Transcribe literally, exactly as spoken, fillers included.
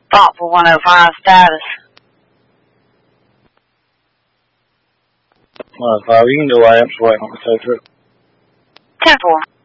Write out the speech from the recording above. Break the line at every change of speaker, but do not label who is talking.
Thoughtful one oh five status.
one oh five, you can do layups waiting on the tow truck.
ten four.